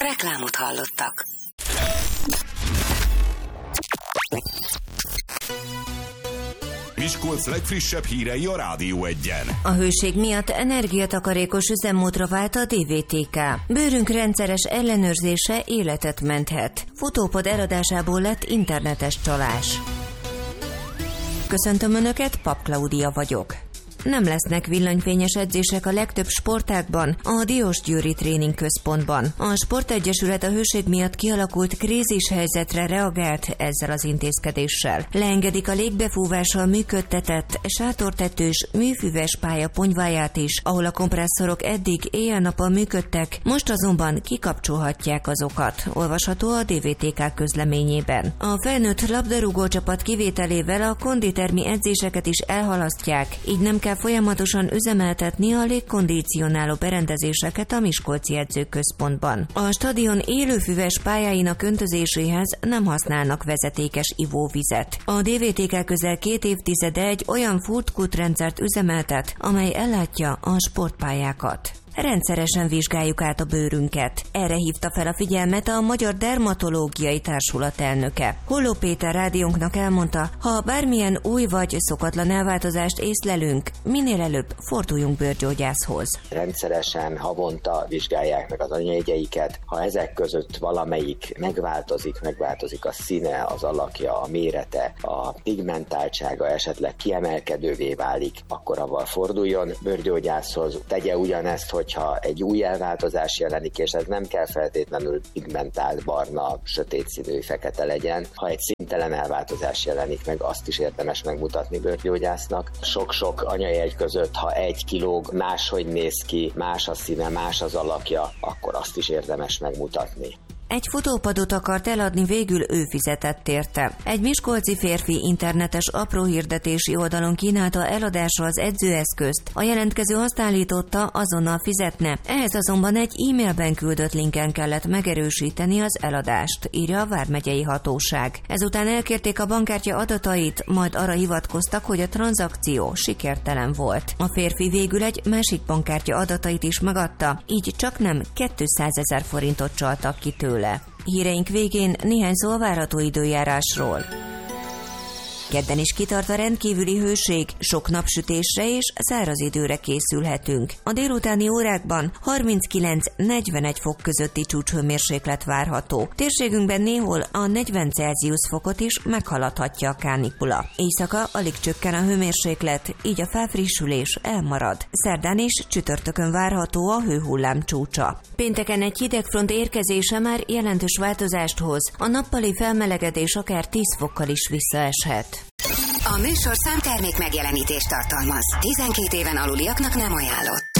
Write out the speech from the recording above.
Reklámot hallottak. Miskolc legfrissebb hírei a Rádió 1-en. A hőség miatt energiatakarékos üzemmódra vált a DVTK. Bőrünk rendszeres ellenőrzése életet menthet. Futópod eladásából lett internetes csalás. Köszöntöm Önöket, Pap Klaudia vagyok. Nem lesznek villanyfényes edzések a legtöbb sportágban, a Diósgyőri tréningközpontban. A Sportegyesület a hőség miatt kialakult krízis helyzetre reagált ezzel az intézkedéssel. Leengedik a légbefúvással működtetett, sátortetős, műfüves pálya ponyváját is, ahol a kompresszorok eddig éjjel-nappal működtek, most azonban kikapcsolhatják azokat. Olvasható a DVTK közleményében. A felnőtt labdarúgócsapat kivételével a konditermi edzéseket is elhalasztják, így nem kell folyamatosan üzemeltetni a légkondicionáló berendezéseket a miskolci edzőközpontban. A stadion élőfüves pályáinak öntözéséhez nem használnak vezetékes ivóvizet. A DVTK közel 2 évtizede egy olyan furtkút-rendszert üzemeltet, amely ellátja a sportpályákat. Rendszeresen vizsgáljuk át a bőrünket. Erre hívta fel a figyelmet a Magyar Dermatológiai Társulat elnöke. Holló Péter rádiónknak elmondta, ha bármilyen új vagy szokatlan elváltozást észlelünk, minél előbb forduljunk bőrgyógyászhoz. Rendszeresen havonta vizsgálják meg az anyajegyeiket. Ha ezek között valamelyik megváltozik a színe, az alakja, a mérete, a pigmentáltsága esetleg kiemelkedővé válik, akkor avval forduljon bőrgyógyászhoz. Tegye ugyanezt, hogyha egy új elváltozás jelenik, és ez nem kell feltétlenül pigmentált, barna, sötét színű, fekete legyen. Ha egy színtelen elváltozás jelenik meg, azt is érdemes megmutatni bőrgyógyásznak. Sok-sok anyajegy között, ha egy kilóg, máshogy néz ki, más a színe, más az alakja, akkor azt is érdemes megmutatni. Egy futópadot akart eladni, végül ő fizetett érte. Egy miskolci férfi internetes apróhirdetési oldalon kínálta eladásra az edzőeszközt. A jelentkező azt állította, azonnal fizetne. Ehhez azonban egy e-mailben küldött linken kellett megerősíteni az eladást, írja a vármegyei hatóság. Ezután elkérték a bankkártya adatait, majd arra hivatkoztak, hogy a tranzakció sikertelen volt. A férfi végül egy másik bankkártya adatait is megadta, így csaknem 200 000 forintot csaltak ki tőle. Híreink végén néhány szó a várható időjárásról. Kedden is kitart a rendkívüli hőség, sok napsütésre és száraz időre készülhetünk. A délutáni órákban 39-41 fok közötti csúcshőmérséklet várható. Térségünkben néhol a 40 Celsius fokot is meghaladhatja a kánikula. Éjszaka alig csökken a hőmérséklet, így a felfrissülés elmarad. Szerdán és csütörtökön várható a hőhullám csúcsa. Pénteken egy hidegfront érkezése már jelentős változást hoz. A nappali felmelegedés akár 10 fokkal is visszaeshet. A műsorszám termék megjelenítést tartalmaz. 12 éven aluliaknak nem ajánlott.